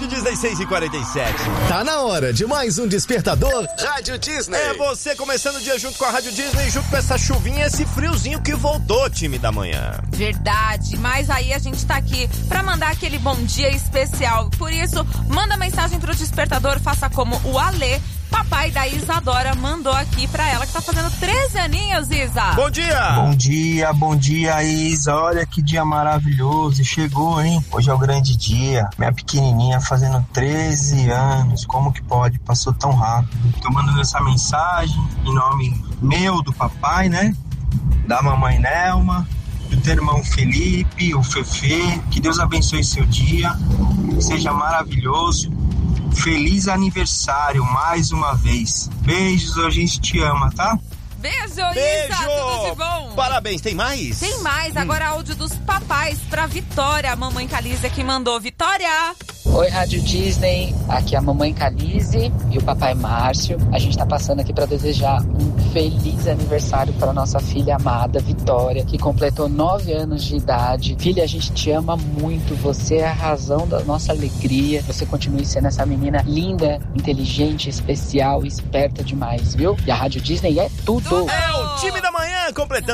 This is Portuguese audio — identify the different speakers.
Speaker 1: Rádio Disney 6h47.
Speaker 2: Tá na hora de mais um Despertador Rádio Disney.
Speaker 1: É você começando o dia junto com a Rádio Disney, junto com essa chuvinha, esse friozinho que voltou, time da manhã.
Speaker 3: Verdade, mas aí a gente tá aqui pra mandar aquele bom dia especial. Por isso, manda mensagem pro Despertador, faça como o Alê. Papai da Isadora mandou aqui pra ela, que tá fazendo 13 aninhos, Isa.
Speaker 1: Bom dia!
Speaker 4: Bom dia, Isa. Olha que dia maravilhoso. Chegou, hein? Hoje é o grande dia. Minha pequenininha fazendo 13 anos. Como que pode? Passou tão rápido. Tô mandando essa mensagem em nome meu, do papai, né? Da mamãe Nelma, do teu irmão Felipe, o Fefe. Que Deus abençoe seu dia. Que seja maravilhoso. Feliz aniversário mais uma vez. Beijos, a gente te ama, tá?
Speaker 3: Beijo, Isa, tudo de bom?
Speaker 1: Parabéns, tem mais?
Speaker 3: Tem mais, agora áudio dos papais pra Vitória, a mamãe Calísia que mandou. Vitória!
Speaker 5: Oi, Rádio Disney, aqui é a mamãe Calise e o papai Márcio. A gente tá passando aqui pra desejar um feliz aniversário para nossa filha amada, Vitória, que completou 9 anos de idade. Filha, a gente te ama muito, você é a razão da nossa alegria. Você continue sendo essa menina linda, inteligente, especial, esperta demais, viu? E a Rádio Disney é tudo.
Speaker 1: É o time da manhã completando